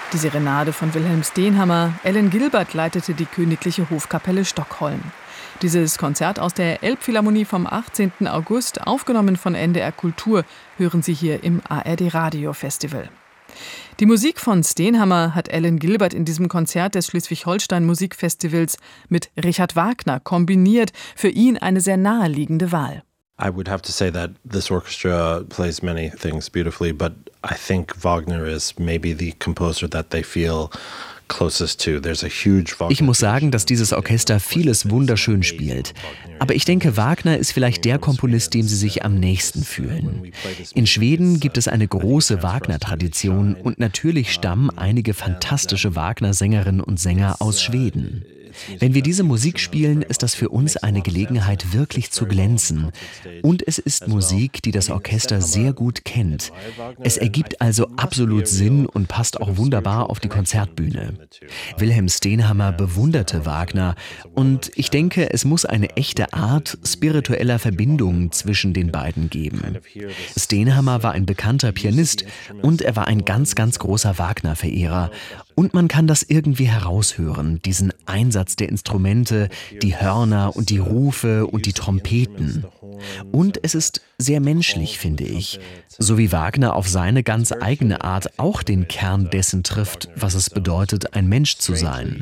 Die Serenade von Wilhelm Stenhammar. Alan Gilbert leitete die Königliche Hofkapelle Stockholm. Dieses Konzert aus der Elbphilharmonie vom 18. August, aufgenommen von NDR Kultur, hören Sie hier im ARD Radio Festival. Die Musik von Stenhammar hat Alan Gilbert in diesem Konzert des Schleswig-Holstein Musikfestivals mit Richard Wagner kombiniert. Für ihn eine sehr naheliegende Wahl. I would have to say that this orchestra plays many things beautifully, but I think Wagner is maybe the composer that they feel closest to. There's a huge Wagner. Ich muss sagen, dass dieses Orchester vieles wunderschön spielt. Aber ich denke, Wagner ist vielleicht der Komponist, dem sie sich am nächsten fühlen. In Schweden gibt es eine große Wagner-Tradition und natürlich stammen einige fantastische Wagner-Sängerinnen und Sänger aus Schweden. Wenn wir diese Musik spielen, ist das für uns eine Gelegenheit, wirklich zu glänzen. Und es ist Musik, die das Orchester sehr gut kennt. Es ergibt also absolut Sinn und passt auch wunderbar auf die Konzertbühne. Wilhelm Stenhammar bewunderte Wagner und ich denke, es muss eine echte Art spiritueller Verbindung zwischen den beiden geben. Stenhammar war ein bekannter Pianist und er war ein ganz, ganz großer Wagner-Verehrer. Und man kann das irgendwie heraushören, diesen Einsatz der Instrumente, die Hörner und die Rufe und die Trompeten. Und es ist sehr menschlich, finde ich. So wie Wagner auf seine ganz eigene Art auch den Kern dessen trifft, was es bedeutet, ein Mensch zu sein.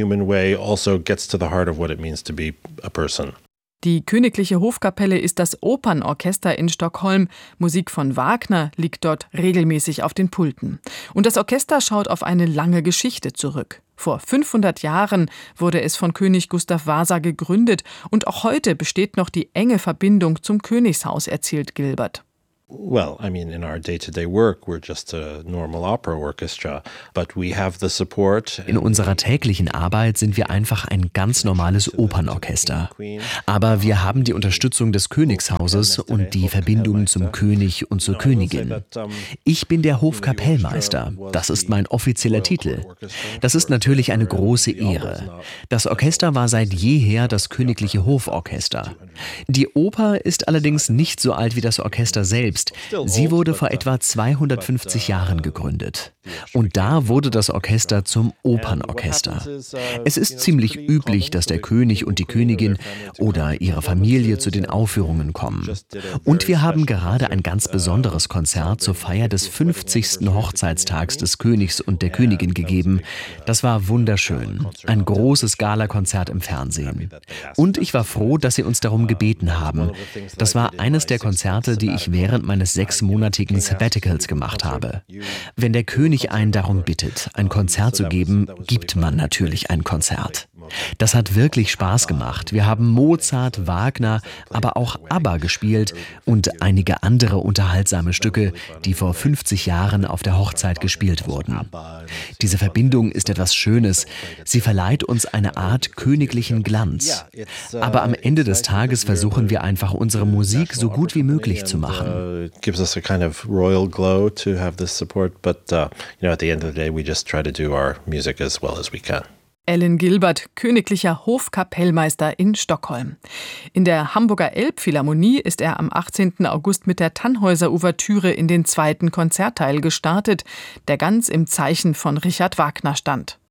Die Königliche Hofkapelle ist das Opernorchester in Stockholm. Musik von Wagner liegt dort regelmäßig auf den Pulten. Und das Orchester schaut auf eine lange Geschichte zurück. Vor 500 Jahren wurde es von König Gustav Vasa gegründet und auch heute besteht noch die enge Verbindung zum Königshaus, erzählt Gilbert. Well, I mean, in our day-to-day work, we're just a normal opera orchestra, but we have the support. In unserer täglichen Arbeit sind wir einfach ein ganz normales Opernorchester. Aber wir haben die Unterstützung des Königshauses und die Verbindung zum König und zur Königin. Ich bin der Hofkapellmeister. Das ist mein offizieller Titel. Das ist natürlich eine große Ehre. Das Orchester war seit jeher das Königliche Hoforchester. Die Oper ist allerdings nicht so alt wie das Orchester selbst. Sie wurde vor etwa 250 Jahren gegründet. Und da wurde das Orchester zum Opernorchester. Es ist ziemlich üblich, dass der König und die Königin oder ihre Familie zu den Aufführungen kommen. Und wir haben gerade ein ganz besonderes Konzert zur Feier des 50. Hochzeitstags des Königs und der Königin gegeben. Das war wunderschön. Ein großes Galakonzert im Fernsehen. Und ich war froh, dass Sie uns darum gebeten haben. Das war eines der Konzerte, die ich während meines 6-monatigen Sabbaticals gemacht habe. Wenn der König einen darum bittet, ein Konzert zu geben, gibt man natürlich ein Konzert. Das hat wirklich Spaß gemacht. Wir haben Mozart, Wagner, aber auch ABBA gespielt und einige andere unterhaltsame Stücke, die vor 50 Jahren auf der Hochzeit gespielt wurden. Diese Verbindung ist etwas Schönes. Sie verleiht uns eine Art königlichen Glanz. Aber am Ende des Tages versuchen wir einfach, unsere Musik so gut wie möglich zu machen. Gives us a kind of royal glow to have this support, but at the end of the day we just try to do our music as well as we can. Alan Gilbert, königlicher Hofkapellmeister in Stockholm. In der Hamburger Elbphilharmonie ist er am 18. August mit der Tannhäuser-Ouvertüre in den zweiten Konzertteil gestartet, der ganz im Zeichen von Richard Wagner stand.